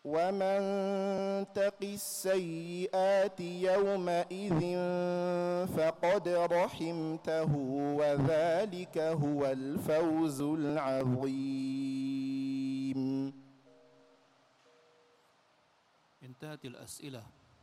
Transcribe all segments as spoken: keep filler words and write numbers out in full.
ومن تق السيئات يومئذ فقد رحمته وذلك هو الفوز العظيم. انتهت الأسئلة.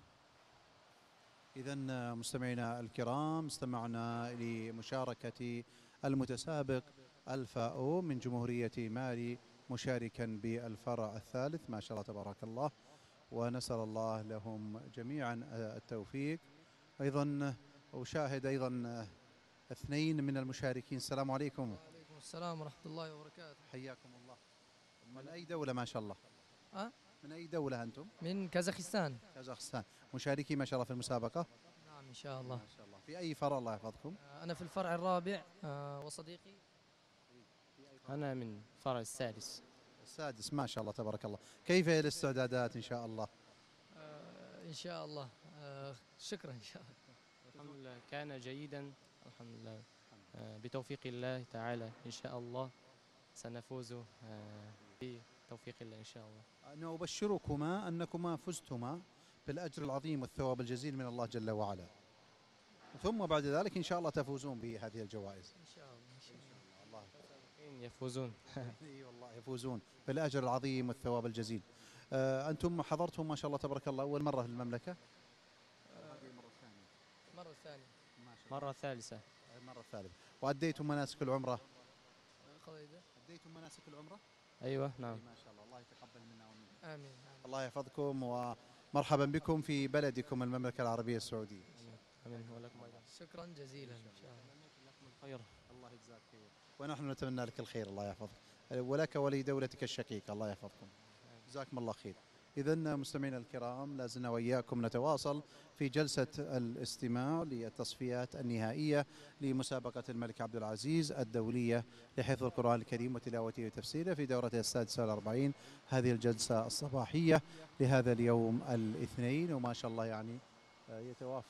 إذن مستمعينا الكرام استمعنا لمشاركة المتسابق الفاء من جمهورية مالي مشاركا بالفرع الثالث، ما شاء الله تبارك الله، ونسأل الله لهم جميعا التوفيق. أيضا أشاهد أيضا اثنين من المشاركين. السلام عليكم. وعليكم السلام ورحمة الله وبركاته. حياكم الله. من أي دولة ما شاء الله؟ أه؟ من أي دولة أنتم؟ من كازاخستان. كازاخستان. مشاركي ما شاء الله في المسابقة؟ نعم إن شاء الله. ما شاء الله. في أي فرع الله يحفظكم؟ أنا في الفرع الرابع. أه وصديقي أنا من الفرع السادس. السادس. ما شاء الله تبارك الله. كيف هي الاستعدادات إن شاء الله؟ أه إن شاء الله. أه شكرا إن شاء الله. الحمد لله كان جيدا الحمد لله. أه بتوفيق الله تعالى إن شاء الله سنفوز أه بتوفيق الله إن شاء الله. أنا أبشركما أنكما فزتما بالأجر العظيم والثواب الجزيل من الله جل وعلا، ثم بعد ذلك إن شاء الله تفوزون بهذه الجوائز إن شاء الله. إن شاء الله. الله يفوزون. اي والله يفوزون بالأجر العظيم والثواب الجزيل. آه أنتم حضرتم ما شاء الله تبارك الله أول مرة في المملكة؟ أه المرة الثانية. المرة الثانية. ما شاء الله. مرة ثالثة. المرة الثالثة. وأديتم مناسك العمرة؟ خليده. أديتم مناسك العمرة؟ أيوة نعم. ما شاء الله. الله يتقبل منا ومنكم. آمين. آمين. الله يحفظكم ومرحبا بكم في بلدكم المملكة العربية السعودية. آمين ولكم أيضا. شكرا جزيلا إن شاء الله. خير. الله يجزاك خير. ونحن نتمنى لك الخير. الله يحفظك ولك ولدولتك الشقيقة. الله يحفظكم. جزاكم الله خير. إذن مستمعينا الكرام لازلنا وإياكم نتواصل في جلسة الاستماع للتصفيات النهائية لمسابقة الملك عبد العزيز الدولية لحفظ القرآن الكريم وتلاوته وتفسيره في دورتها السادسة والأربعين. هذه الجلسة الصباحية لهذا اليوم الاثنين، وما شاء الله يعني يتوافق